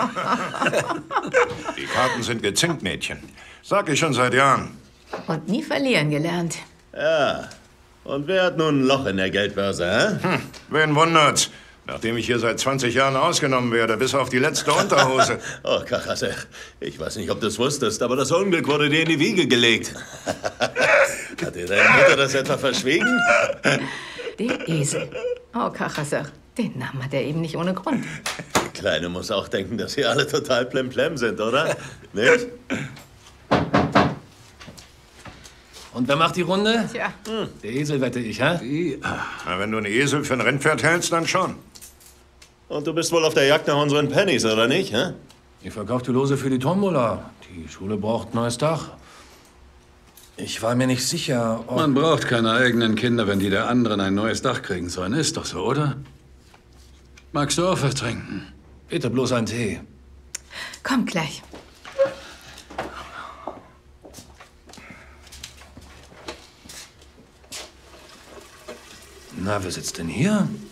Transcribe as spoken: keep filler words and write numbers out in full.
Die Karten sind gezinkt, Mädchen. Sag ich schon seit Jahren. Und nie verlieren gelernt. Ja. Und wer hat nun ein Loch in der Geldbörse, hä? Hm, wen wundert's? Nachdem ich hier seit zwanzig Jahren ausgenommen werde, bis auf die letzte Unterhose. Oh, Kachasek, ich weiß nicht, ob du es wusstest, aber das Unglück wurde dir in die Wiege gelegt. Hat dir deine Mutter das etwa verschwiegen? Der Esel. Oh, Kachasek, den Namen hat er eben nicht ohne Grund. Die Kleine muss auch denken, dass sie alle total plemplem sind, oder? Nicht? Und wer macht die Runde? Tja. Hm, der Esel, wette ich, hä? Na, wenn du einen Esel für ein Rennpferd hältst, dann schon. Und du bist wohl auf der Jagd nach unseren Pennies, oder nicht, hä? Ich verkaufte Lose für die Tombola. Die Schule braucht ein neues Dach. Ich war mir nicht sicher, ob... Man braucht keine eigenen Kinder, wenn die der anderen ein neues Dach kriegen sollen. Ist doch so, oder? Magst du auch was trinken? Bitte bloß einen Tee. Kommt gleich. Na, wer sitzt denn hier?